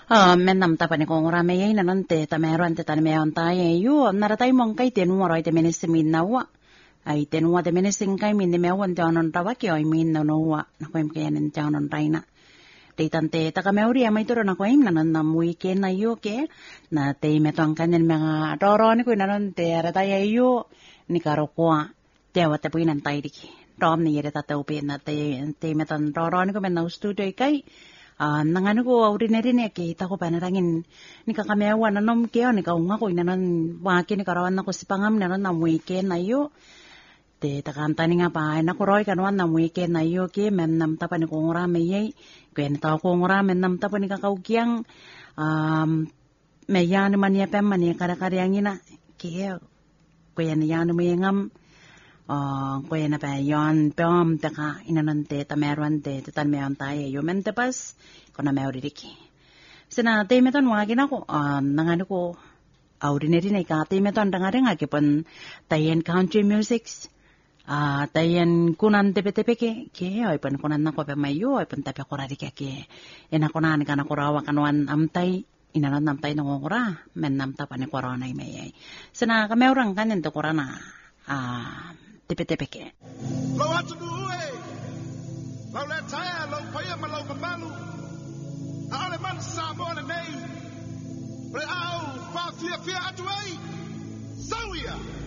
men nam tapani kong rame yay nanante tameron te tan meon taye yu naratai mong kai tenua roi te menesimin nawa ai tenua te menesin kai min de mewan te onon rawaki oi min no noa na koim ke nen te onon raina te tante taka meuri amai toro na koim nanan na mui ke na yu ke na te metong kanen mga roro ni ko nanon te aratai yu ni karokoa te wa te puinan tai diki rom ni yere tata upe na te meton roro ni ko men na studio kai nangano ko ordinary ne ke ta ko panarangin ni kakamewa na nom ke ni kaunga ko inanon waki ni karawan na ko sipangam nanon na weekend na yo te takanta ni nga pa na ko roi kanwan na weekend na yo ke men nam ta pani ko ngora me yei kwen ta ko ngora men nam ta pani ka kaukiang me yan mania pem mania kara karyangina ke ko yan yan me ngam ko yan pa yon pom taka inanon te tamerwan te tan me antaye yo men te pas ko na meuri diki sina te meton wagi na ko nangano ko ordinary na ka te meton dangare nga ke pon tayen country musics tayen kunan tepe ke oi pon kunan na ko pe mayo oi pon tepe ko radi ke ena kunan kana ko rawa kanwan amtai inanon namtai no ngora men nam ta pane corona mai sina ka meurang kanen to corona tepe ke lo atu duwe lo le taya lo paya malo malu ale man sa mo le nei re au fa fia atu ai sawia